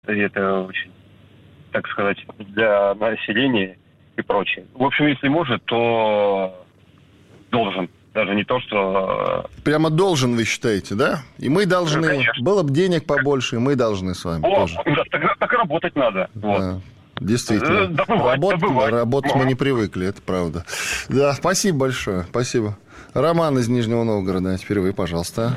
И это очень, так сказать, для населения и прочее. В общем, если может, то должен. Даже не то, что... Прямо должен, вы считаете, да? И мы должны. Да, было бы денег побольше, и мы должны с вами тоже. Да, так работать надо. Да. Вот. Действительно. Работать мы не привыкли, это правда. Да, спасибо большое. Спасибо. Роман из Нижнего Новгорода. Теперь вы, пожалуйста.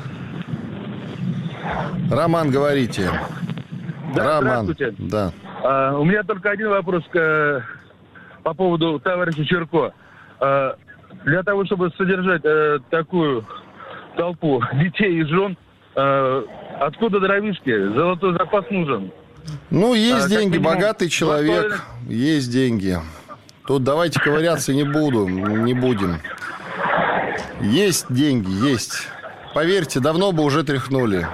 Роман, говорите. Да, Роман. здравствуйте. Да. У меня только один вопрос по поводу товарища Чирко. Для того, чтобы содержать такую толпу детей и жен, откуда дровишки? Золотой запас нужен. Ну, есть деньги, богатый человек, есть деньги. Тут давайте ковыряться не будем. Есть деньги, есть. Поверьте, давно бы уже тряхнули.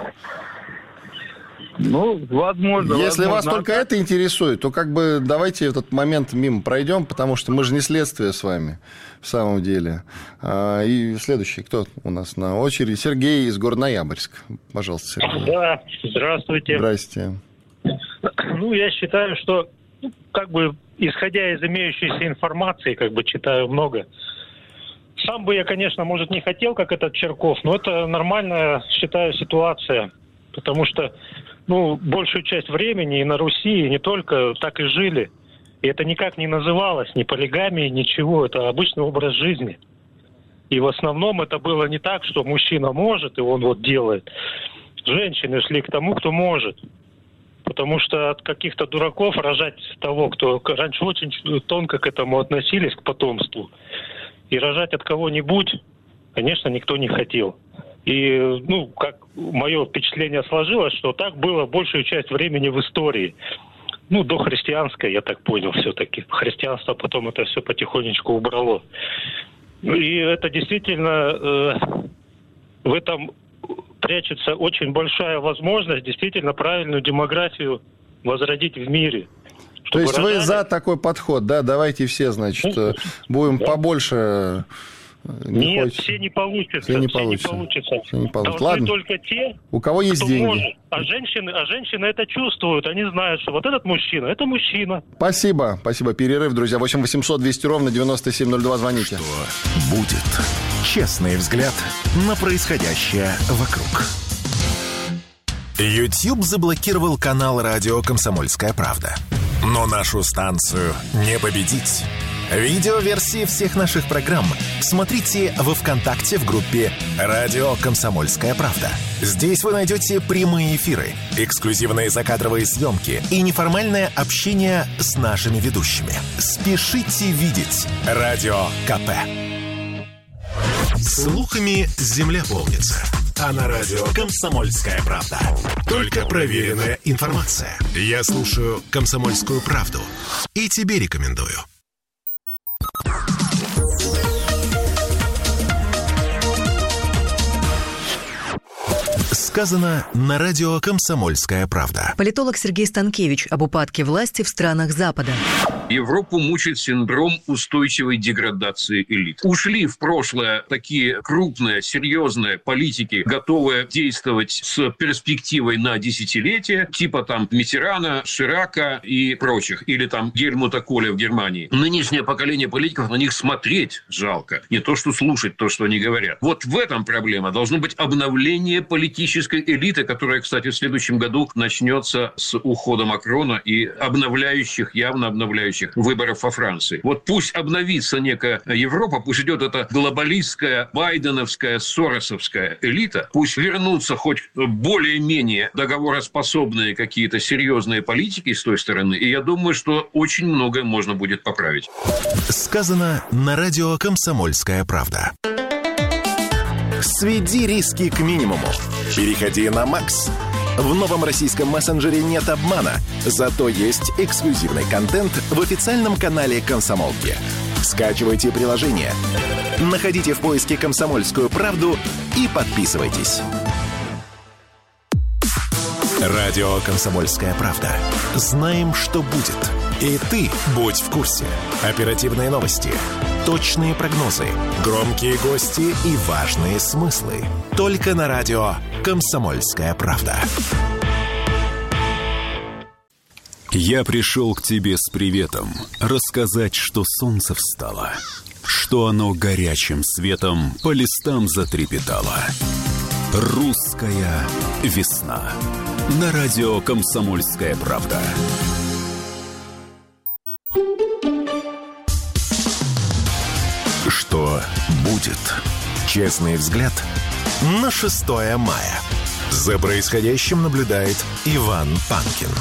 Ну, возможно. Если вас только это интересует, то как бы давайте этот момент мимо пройдем, потому что мы же не следствие с вами в самом деле. И следующий, кто у нас на очереди? Сергей из города Ноябрьск. Пожалуйста, Сергей. Да, здравствуйте. Здрасте. Ну, я считаю, что, как бы, исходя из имеющейся информации, как бы, читаю много. Сам бы я, конечно, может, не хотел, как этот Чирков, но это нормальная, считаю, ситуация. Потому что, большую часть времени и на Руси, и не только, так и жили. И это никак не называлось ни полигамией, ничего. Это обычный образ жизни. И в основном это было не так, что мужчина может, и он вот делает. Женщины шли к тому, кто может. Потому что от каких-то дураков рожать того, кто раньше очень тонко к этому относились, к потомству, и рожать от кого-нибудь, конечно, никто не хотел. И, как мое впечатление сложилось, что так было большую часть времени в истории. Дохристианское, я так понял, все-таки. Христианство потом это все потихонечку убрало. И это действительно, в этом прячется очень большая возможность действительно правильную демографию возродить в мире. То есть вы за такой подход, да? Давайте все, значит, будем побольше... Нет, все не получится. Все не получится. Должны Ладно. только те, у кого есть деньги. Может. А женщины это чувствуют. Они знают, что вот этот мужчина, это мужчина. Спасибо. Перерыв, друзья. 8 800 200 ровно 9702. Звоните. Что будет? Честный взгляд на происходящее вокруг. YouTube заблокировал канал радио «Комсомольская правда». Но нашу станцию не победить. Видеоверсии всех наших программ смотрите во ВКонтакте в группе «Радио Комсомольская правда». Здесь вы найдете прямые эфиры, эксклюзивные закадровые съемки и неформальное общение с нашими ведущими. Спешите видеть Радио КП. Слухами земля полнится. А на радио «Комсомольская правда» только проверенная информация. Я слушаю «Комсомольскую правду» и тебе рекомендую. Сказано на радио «Комсомольская правда». Политолог Сергей Станкевич об упадке власти в странах Запада. Европу мучает синдром устойчивой деградации элит. Ушли в прошлое такие крупные, серьезные политики, готовые действовать с перспективой на десятилетия, типа там Миттерана, Ширака и прочих, или там Гельмута Коля в Германии. Нынешнее поколение политиков, на них смотреть жалко. Не то, что слушать то, что они говорят. Вот в этом проблема. Должно быть обновление политической элиты, которая, кстати, в следующем году начнется с ухода Макрона и явно обновляющих выборов во Франции. Вот пусть обновится некая Европа, пусть идет эта глобалистская, байденовская, соросовская элита, пусть вернутся хоть более-менее договороспособные какие-то серьезные политики с той стороны, и я думаю, что очень многое можно будет поправить. Сказано на радио «Комсомольская правда». Сведи риски к минимуму. Переходи на Макс. В новом российском мессенджере нет обмана, зато есть эксклюзивный контент в официальном канале «Комсомолки». Скачивайте приложение, находите в поиске «Комсомольскую правду» и подписывайтесь. Радио «Комсомольская правда». Знаем, что будет. И ты будь в курсе. Оперативные новости, точные прогнозы, громкие гости и важные смыслы. Только на радио «Комсомольская правда». Я пришел к тебе с приветом, рассказать, что солнце встало, что оно горячим светом по листам затрепетало. Русская весна. На радио «Комсомольская правда». Что будет? Честный взгляд на 6 мая. За происходящим наблюдает Иван Панкин.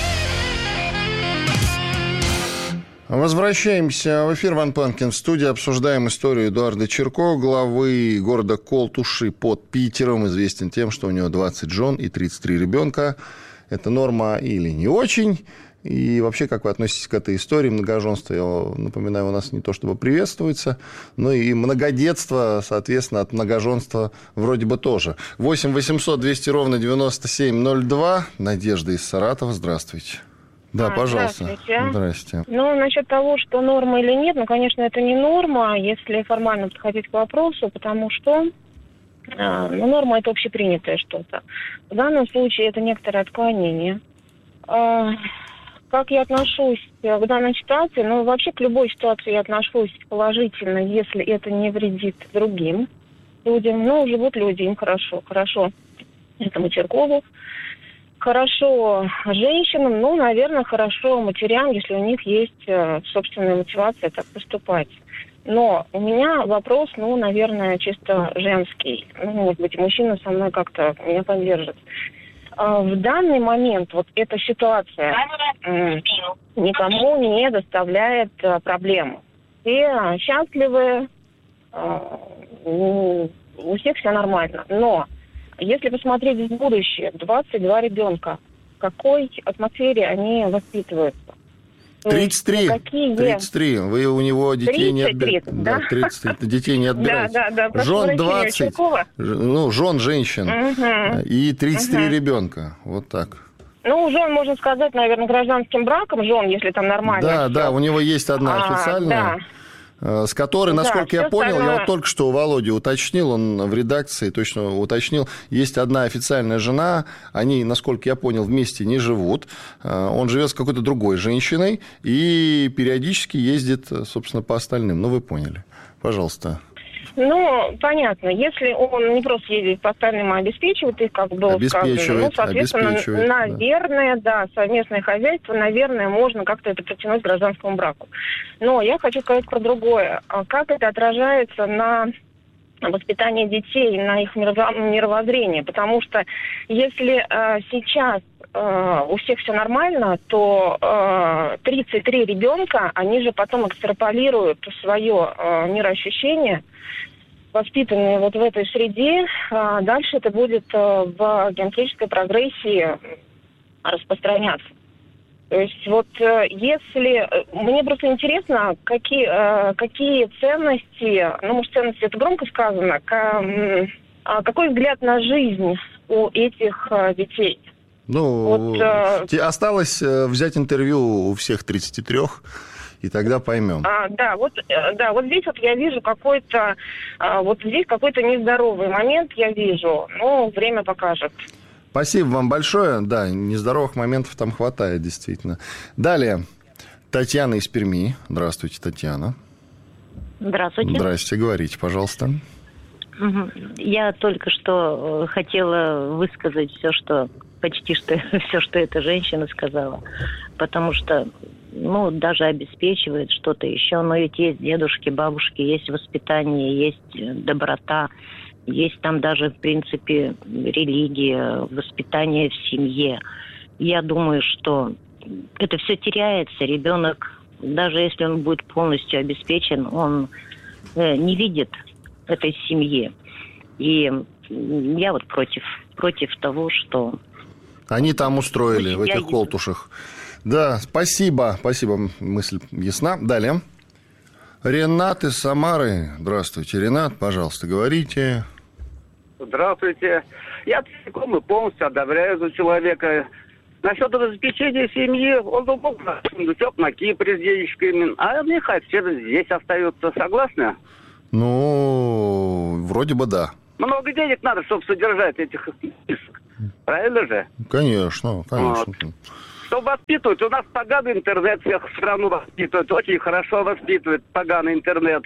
Возвращаемся в эфир. Иван Панкин в студии. Обсуждаем историю Эдуарда Чирко, главы города Колтуши под Питером. Известен тем, что у него 20 жен и 33 ребенка. Это норма или не очень? И вообще, как вы относитесь к этой истории многоженства? Я напоминаю, у нас не то чтобы приветствуется, но и многодетство, соответственно, от многоженства вроде бы тоже. 8 800 200 ровно 9702. Надежда из Саратова. Здравствуйте. Да, пожалуйста. Здравствуйте. Ну, насчет того, что норма или нет, конечно, это не норма, если формально подходить к вопросу, потому что норма – это общепринятое что-то. В данном случае это некоторое отклонение. Как я отношусь к данной ситуации? Ну, вообще к любой ситуации я отношусь положительно, если это не вредит другим людям. Ну, живут люди, им хорошо. Хорошо этому Чиркову. Хорошо женщинам, ну, наверное, хорошо матерям, если у них есть собственная мотивация так поступать. Но у меня вопрос, ну, наверное, чисто женский. Ну, может быть, мужчина со мной как-то меня поддержит. В данный момент вот эта ситуация никому не доставляет проблем. Все счастливы, у всех все нормально. Но если посмотреть в будущее, 22 ребенка, в какой атмосфере они воспитываются? 33. 33. Вы у него детей 30, не отбираете. 30, да? 30 детей не отбираете. Да. Жен 20. Ну, жен женщин. И 33 ребенка. Вот так. Ну, жен, можно сказать, наверное, гражданским браком жен, если там нормально. Да, у него есть одна официальная. С которой, насколько я понял, остальное... я вот только что у Володи уточнил, он в редакции точно уточнил, есть одна официальная жена, они, насколько я понял, вместе не живут, он живет с какой-то другой женщиной и периодически ездит, собственно, по остальным. Ну, вы поняли. Пожалуйста. Ну, понятно. Если он не просто ездит по остальным, а обеспечивает их, как было сказано, ну, соответственно, наверное, да, совместное хозяйство, наверное, можно как-то это протянуть к гражданскому браку. Но я хочу сказать про другое. Как это отражается на воспитании детей, на их мировоззрение? Потому что если сейчас у всех все нормально, то 33 ребенка, они же потом экстраполируют свое мироощущение, воспитанные вот в этой среде, дальше это будет в геометрической прогрессии распространяться. То есть вот если... Мне просто интересно, какие ценности, ну, может, ценности это громко сказано, какой взгляд на жизнь у этих детей? Ну, вот, осталось взять интервью у всех 33, и тогда поймем. Вот здесь вот я вижу какой-то нездоровый момент, я вижу, но время покажет. Спасибо вам большое. Да, нездоровых моментов там хватает, действительно. Далее, Татьяна из Перми. Здравствуйте, Татьяна. Здравствуйте. Здрасте, говорите, пожалуйста. Я только что хотела высказать почти все, что эта женщина сказала, потому что, ну, даже обеспечивает что-то еще, но ведь есть дедушки, бабушки, есть воспитание, есть доброта, есть там даже, в принципе, религия, воспитание в семье. Я думаю, что это все теряется, ребенок, даже если он будет полностью обеспечен, он не видит этой семьи. И я вот против того, что... Они там устроили, в этих Колтушах. Да, спасибо, мысль ясна. Далее. Ренат из Самары. Здравствуйте, Ренат, пожалуйста, говорите. Здравствуйте. Я целиком и полностью одобряю за человека. Насчет обеспечения семьи, он мог на Кипре с денежками, а нехай все здесь остаются. Согласны? Ну, вроде бы да. Много денег надо, чтобы содержать этих список. Правильно же? Конечно. Вот. Что воспитывают? У нас поганый интернет всех страну воспитывает. Очень хорошо воспитывает поганый интернет.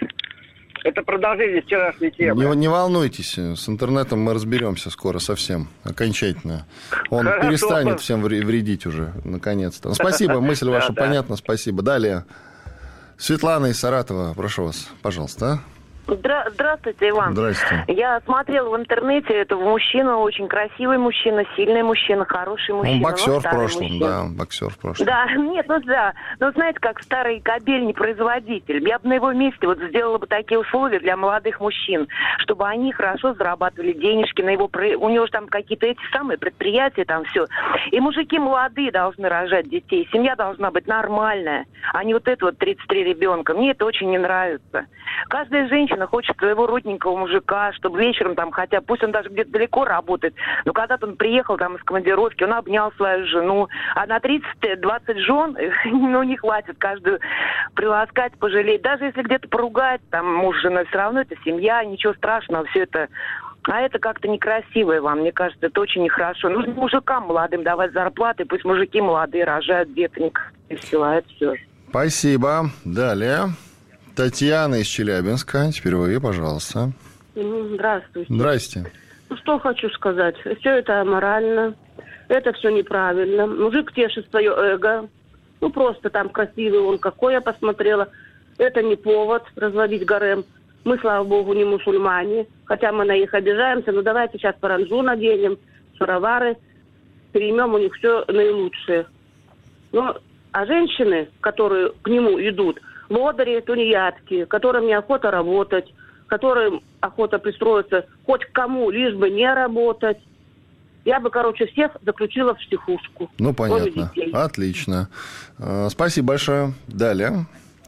Это продолжение вчерашней темы. Не волнуйтесь, с интернетом мы разберемся скоро совсем, окончательно. Он Хорошо. перестанет всем вредить уже, наконец-то. Спасибо, мысль ваша понятна, спасибо. Далее, Светлана из Саратова, прошу вас, пожалуйста. Здравствуйте, Иван. Здравствуйте. Я смотрела в интернете этого мужчину, очень красивый мужчина, сильный мужчина, хороший мужчина. Он боксер в прошлом, мужчина. да, боксер в прошлом. Да, нет, но знаете, как старый кабельный производитель. Я бы на его месте вот сделала бы такие условия для молодых мужчин, чтобы они хорошо зарабатывали денежки на его... У него же там какие-то эти самые предприятия, там все. И мужики молодые должны рожать детей. Семья должна быть нормальная, а не вот это вот 33 ребенка. Мне это очень не нравится. Каждая женщина хочет своего родненького мужика, чтобы вечером там, хотя пусть он даже где-то далеко работает, но когда-то он приехал там из командировки, он обнял свою жену, а на 30-20 жен, ну, не хватит каждую приласкать, пожалеть. Даже если где-то поругать, там, муж с женой, все равно это семья, ничего страшного, все это... А это как-то некрасиво, Иван, мне кажется, это очень нехорошо. Нужно мужикам молодым давать зарплаты, пусть мужики молодые рожают деток, и все, а это все. Спасибо. Далее. Татьяна из Челябинска. Теперь вы, пожалуйста. Здравствуйте. Здрасте. Ну, что хочу сказать. Все это аморально. Это все неправильно. Мужик тешит свое эго. Ну, просто там красивый он какой, я посмотрела. Это не повод разводить гарем. Мы, слава богу, не мусульмане. Хотя мы на них обижаемся. Но давайте сейчас паранджу наденем, шаровары. Переймем у них все наилучшее. Ну, а женщины, которые к нему идут, лодыри, тунеядки, которым неохота работать, которым охота пристроиться хоть к кому, лишь бы не работать. Я бы, всех заключила в психушку. Ну, понятно. Отлично. Спасибо большое. Далее.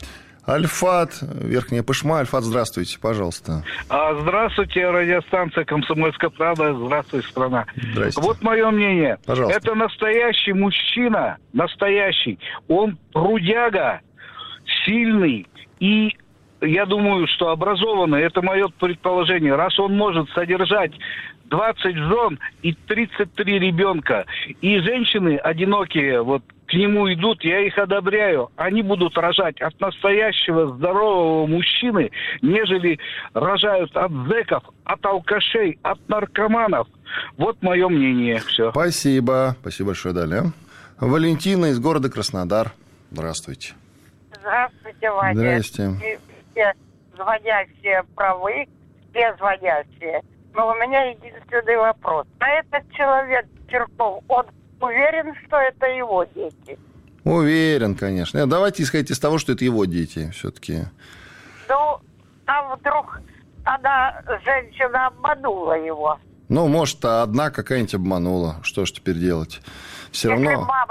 Альфат, Верхняя Пышма. Альфат, здравствуйте, пожалуйста. Здравствуйте, радиостанция «Комсомольская правда». Здравствуйте, страна. Здрасте. Вот мое мнение. Пожалуйста. Это настоящий мужчина, настоящий. Он трудяга, сильный и, я думаю, что образованный. Это мое предположение. Раз он может содержать 20 жен и 33 ребенка, и женщины одинокие, вот к нему идут, я их одобряю. Они будут рожать от настоящего здорового мужчины, нежели рожают от зэков, от алкашей, от наркоманов. Вот мое мнение. Все. Спасибо. Спасибо большое. Далее. Валентина из города Краснодар. Здравствуйте. Здравствуйте, Ваня. Здрасте. Все звонящие правы, все звонящие. Но у меня единственный вопрос. А этот человек, Черков, он уверен, что это его дети? Уверен, конечно. Давайте исходить из того, что это его дети все-таки. Ну, а вдруг она, женщина, обманула его? Ну, может, одна какая-нибудь обманула. Что ж теперь делать? Все равно...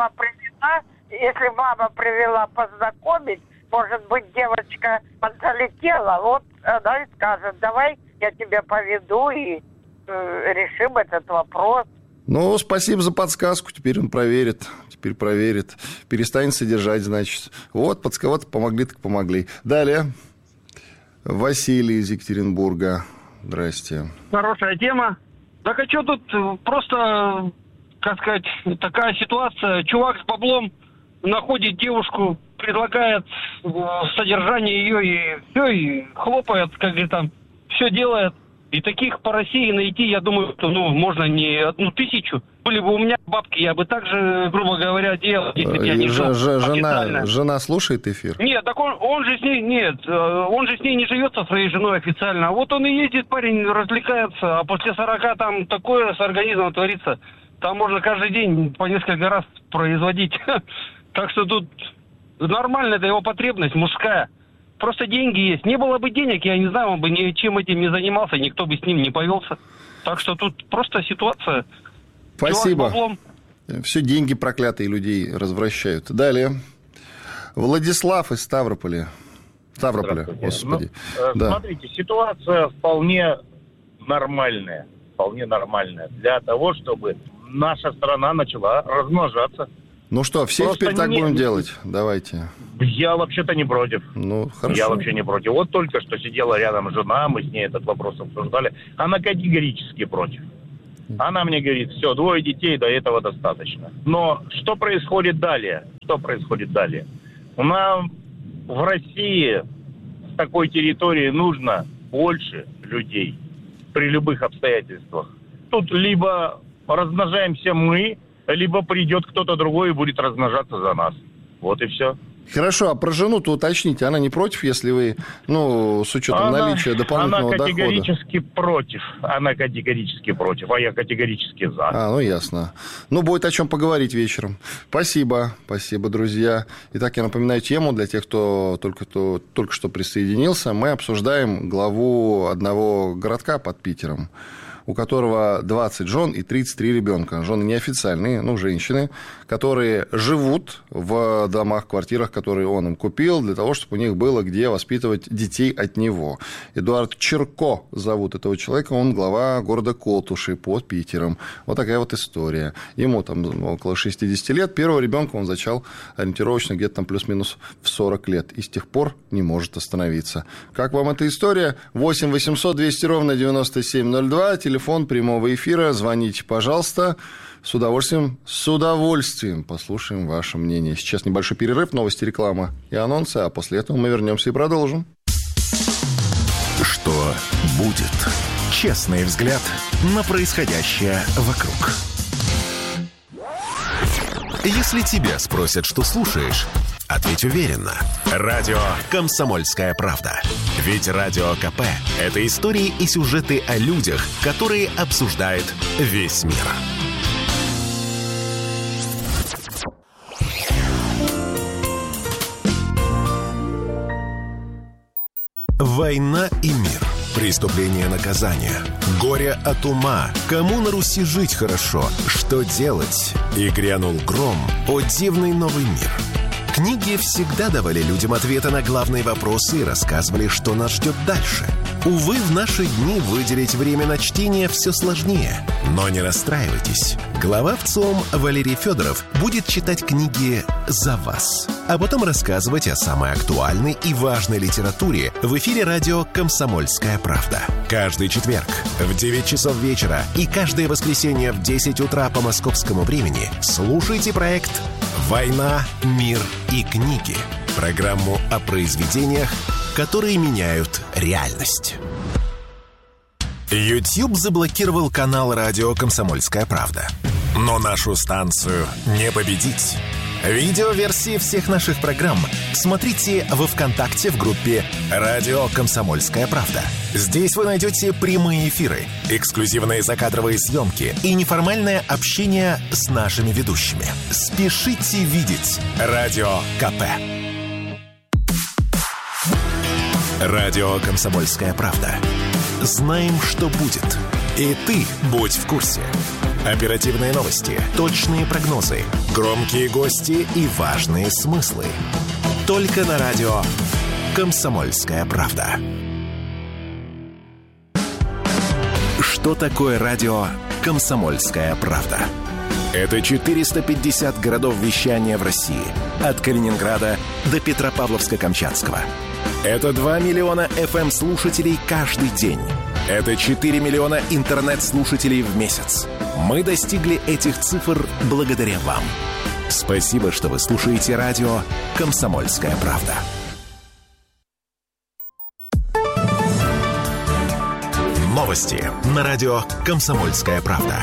Если мама привела познакомить, может быть, девочка залетела, вот она и скажет, давай я тебя поведу и решим этот вопрос. Ну, спасибо за подсказку, теперь он проверит. Перестанет содержать, значит. Вот, подсказку помогли, так помогли. Далее. Василий из Екатеринбурга. Здрасте. Хорошая тема. Так а что тут просто, как сказать, такая ситуация. Чувак с баблом находит девушку, предлагает содержание ее, и все, и хлопает, как говорит, там, все делает. И таких по России найти, я думаю, что, можно не 1000. Были бы у меня бабки, я бы так же, грубо говоря, делал, если бы я не жил официально. Жена слушает эфир? Нет, так он же с ней не живет со своей женой официально. А вот он и ездит, парень, развлекается, а после 40 там такое с организмом творится. Там можно каждый день по несколько раз производить. Так что тут нормально, это его потребность мужская. Просто деньги есть. Не было бы денег, я не знаю, он бы ничем этим не занимался, никто бы с ним не повелся. Так что тут просто ситуация. Спасибо. Все деньги проклятые людей развращают. Далее. Владислав из Ставрополя. Господи. Смотрите, ситуация вполне нормальная. Для того, чтобы наша страна начала размножаться. Ну что, все просто теперь так будем делать? Давайте. Я вообще-то не против. Ну, хорошо. Я вообще не против. Вот только что сидела рядом жена, мы с ней этот вопрос обсуждали. Она категорически против. Она мне говорит, все, 2 детей, до этого достаточно. Но что происходит далее? У нас в России с такой территории нужно больше людей при любых обстоятельствах. Тут либо размножаемся мы, либо придет кто-то другой и будет размножаться за нас. Вот и все. Хорошо, а про жену-то уточните, она не против, если вы, с учетом наличия дополнительного дохода? Она категорически против, а я категорически за. Ясно. Будет о чем поговорить вечером. Спасибо, друзья. Итак, я напоминаю тему для тех, кто только что присоединился. Мы обсуждаем главу одного городка под Питером, у которого 20 жен и 33 ребенка. Жены неофициальные, женщины, которые живут в домах, квартирах, которые он им купил, для того, чтобы у них было где воспитывать детей от него. Эдуард Черко зовут этого человека, он глава города Колтуши под Питером. Вот такая вот история. Ему там около 60 лет, первого ребенка он зачал ориентировочно где-то там плюс-минус в 40 лет. И с тех пор не может остановиться. Как вам эта история? 8 800 200 ровно 9702, телефон прямого эфира, звоните, пожалуйста. С удовольствием послушаем ваше мнение. Сейчас небольшой перерыв, новости, реклама и анонсы, а после этого мы вернемся и продолжим. Что будет? Честный взгляд на происходящее вокруг. Если тебя спросят, что слушаешь, ответь уверенно. Радио «Комсомольская правда». Ведь Радио КП – это истории и сюжеты о людях, которые обсуждает весь мир. Война и мир. Преступление, наказание. Горе от ума. Кому на Руси жить хорошо? Что делать? И грянул гром. О дивный новый мир. Книги всегда давали людям ответы на главные вопросы и рассказывали, что нас ждет дальше. Увы, в наши дни выделить время на чтение все сложнее. Но не расстраивайтесь. Глава ВЦИОМ Валерий Федоров будет читать книги за вас, а потом рассказывать о самой актуальной и важной литературе в эфире радио «Комсомольская правда». Каждый четверг в 9 часов вечера и каждое воскресенье в 10 утра по московскому времени слушайте проект «Война, мир и книги». Программу о произведениях, которые меняют реальность. YouTube заблокировал канал радио «Комсомольская правда». Но нашу станцию не победить. Видеоверсии всех наших программ смотрите во ВКонтакте в группе «Радио Комсомольская правда». Здесь вы найдете прямые эфиры, эксклюзивные закадровые съемки и неформальное общение с нашими ведущими. Спешите видеть Радио КП. Радио «Комсомольская правда». Знаем, что будет. И ты будь в курсе. Оперативные новости, точные прогнозы, громкие гости и важные смыслы. Только на радио «Комсомольская правда». Что такое радио «Комсомольская правда»? Это 450 городов вещания в России. От Калининграда до Петропавловска-Камчатского. Это 2 миллиона FM-слушателей каждый день. Это 4 миллиона интернет-слушателей в месяц. Мы достигли этих цифр благодаря вам. Спасибо, что вы слушаете радио «Комсомольская правда». Новости на радио «Комсомольская правда».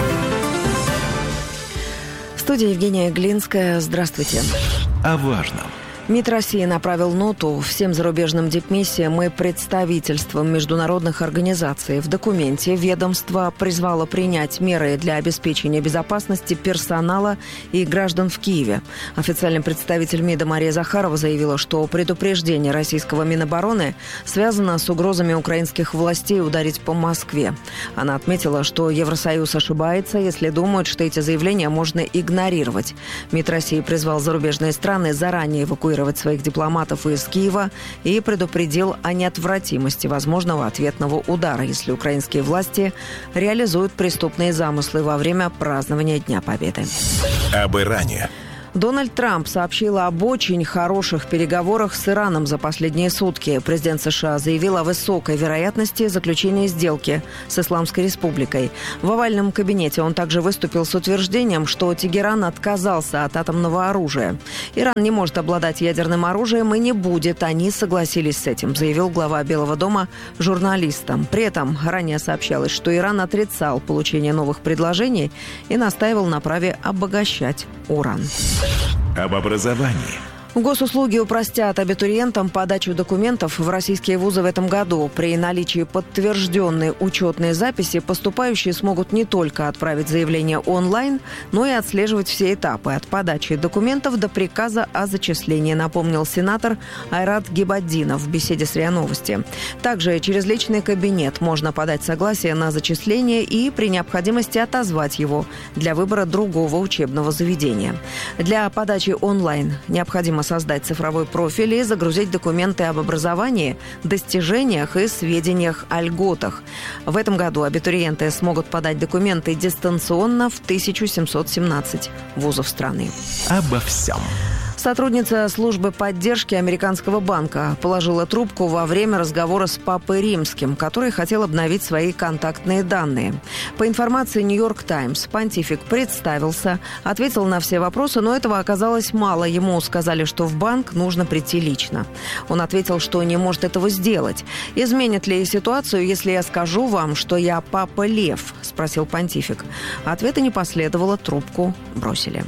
В студии Евгения Глинская. Здравствуйте. О важном. МИД России направил ноту всем зарубежным дипмиссиям и представительствам международных организаций. В документе ведомство призвало принять меры для обеспечения безопасности персонала и граждан в Киеве. Официальный представитель МИДа Мария Захарова заявила, что предупреждение российского Минобороны связано с угрозами украинских властей ударить по Москве. Она отметила, что Евросоюз ошибается, если думает, что эти заявления можно игнорировать. МИД России призвал зарубежные страны заранее эвакуировать своих дипломатов из Киева и предупредил о неотвратимости возможного ответного удара, если украинские власти реализуют преступные замыслы во время празднования Дня Победы. Об Иране. Дональд Трамп сообщил об очень хороших переговорах с Ираном за последние сутки. Президент США заявил о высокой вероятности заключения сделки с Исламской Республикой. В овальном кабинете он также выступил с утверждением, что Тегеран отказался от атомного оружия. Иран не может обладать ядерным оружием и не будет. Они согласились с этим, заявил глава Белого дома журналистам. При этом ранее сообщалось, что Иран отрицал получение новых предложений и настаивал на праве обогащать уран. Об образовании. Госуслуги упростят абитуриентам подачу документов в российские вузы в этом году. При наличии подтвержденной учетной записи поступающие смогут не только отправить заявление онлайн, но и отслеживать все этапы от подачи документов до приказа о зачислении, напомнил сенатор Айрат Гибаддинов в беседе с РИА Новости. Также через личный кабинет можно подать согласие на зачисление и при необходимости отозвать его для выбора другого учебного заведения. Для подачи онлайн необходимо создать цифровой профиль и загрузить документы об образовании, достижениях и сведениях о льготах. В этом году абитуриенты смогут подать документы дистанционно в 1717 вузов страны. Обо всем. Сотрудница службы поддержки американского банка положила трубку во время разговора с Папой Римским, который хотел обновить свои контактные данные. По информации «Нью-Йорк Таймс», понтифик представился, ответил на все вопросы, но этого оказалось мало. Ему сказали, что в банк нужно прийти лично. Он ответил, что не может этого сделать. «Изменит ли ситуацию, если я скажу вам, что я Папа Лев?» – спросил понтифик. Ответа не последовало, трубку бросили.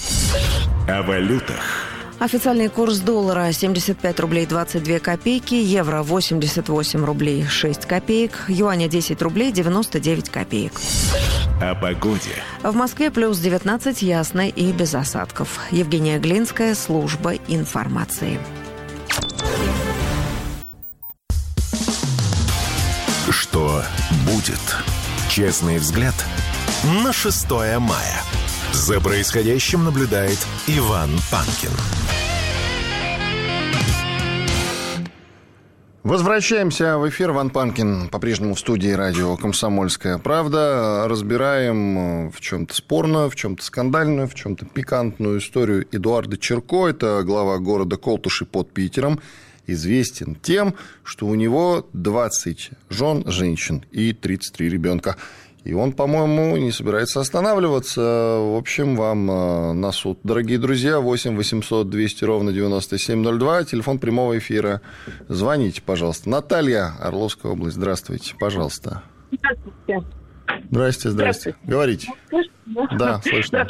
О валютах. Официальный курс доллара 75 рублей 22 копейки, евро 88 рублей 6 копеек, юаня 10 рублей 99 копеек. О погоде. В Москве плюс 19, ясно и без осадков. Евгения Глинская, служба информации. Что будет? Честный взгляд на 6 мая. За происходящим наблюдает Иван Панкин. Возвращаемся в эфир. Иван Панкин по-прежнему в студии радио «Комсомольская правда». Разбираем в чем-то спорную, в чем-то скандальную, в чем-то пикантную историю Эдуарда Чирко. Это глава города Колтуши под Питером. Известен тем, что у него 20 жен, женщин и 33 ребенка. И он, по-моему, не собирается останавливаться. В общем, вам на суд, дорогие друзья. 8 800 200 ровно 9702. Телефон прямого эфира. Звоните, пожалуйста. Наталья, Орловская область. Здравствуйте, пожалуйста. Здравствуйте. Здрасте. Говорите. Слышно? Да, слышно.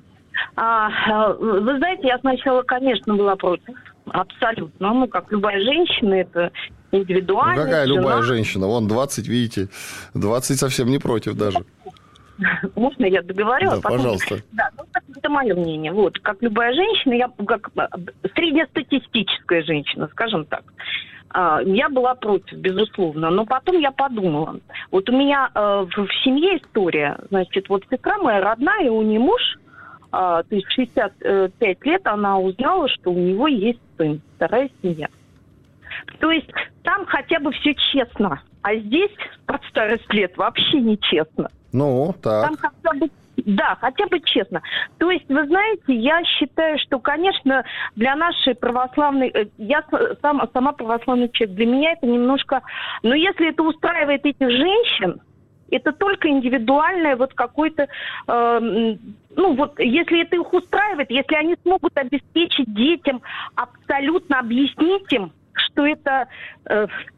Вы знаете, я сначала, конечно, была против. Абсолютно. Ну, как любая женщина, это индивидуально. Ну, какая любая женщина? Вон 20, видите, 20 совсем не против даже. Можно я договорю? Да, пожалуйста. Да, ну, это мое мнение. Вот, как любая женщина, я как среднестатистическая женщина, скажем так. Я была против, безусловно, но потом я подумала. Вот у меня в семье история, значит, вот сестра моя родная, у нее муж, то есть 65 лет, она узнала, что у него есть сын, вторая семья. То есть там хотя бы все честно, а здесь под старость лет вообще нечестно. Ну, так. Там хотя бы честно. То есть, вы знаете, я считаю, что, конечно, для нашей православной... Я сама православный человек. Для меня это немножко... Но если это устраивает этих женщин, это только индивидуальное вот какое-то... если это их устраивает, если они смогут обеспечить детям, абсолютно объяснить им, что это